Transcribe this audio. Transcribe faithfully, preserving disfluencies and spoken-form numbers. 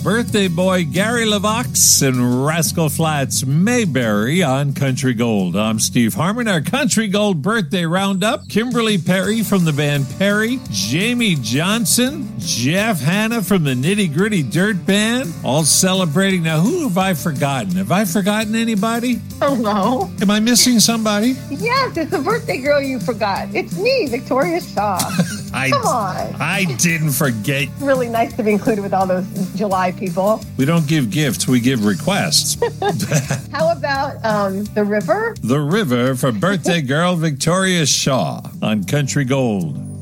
Birthday Boy Gary LaVox and Rascal Flatts Mayberry on Country Gold. I'm Steve Harmon. Our Country Gold birthday roundup. Kimberly Perry from the band Perry. Jamie Johnson. Jeff Hanna from the Nitty Gritty Dirt Band. All celebrating. Now, who have I forgotten? Have I forgotten anybody? Oh, no. Am I missing somebody? Yes, it's the birthday girl you forgot. It's me, Victoria Shaw. I, Come on. I didn't forget. It's really nice to be included with all those July people. We don't give gifts, we give requests. How about um, The River? The River for birthday girl Victoria Shaw on Country Gold.